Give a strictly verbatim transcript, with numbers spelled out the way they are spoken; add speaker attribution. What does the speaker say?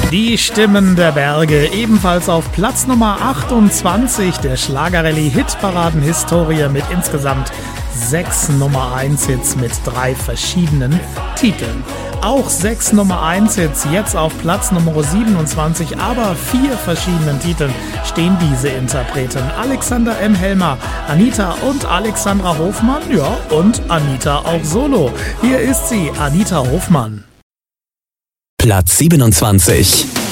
Speaker 1: Die Stimmen der Berge, ebenfalls auf Platz Nummer achtundzwanzig der Schlagerrallye-Hitparaden-Historie mit insgesamt sechs Nummer eins Hits mit drei verschiedenen Titeln. Auch sechs Nummer eins Hits jetzt auf Platz Nummer siebenundzwanzig, aber vier verschiedenen Titeln stehen diese Interpreten. Alexander M. Helmer, Anita und Alexandra Hofmann, ja, und Anita auch solo. Hier ist sie, Anita Hofmann.
Speaker 2: Platz siebenundzwanzig.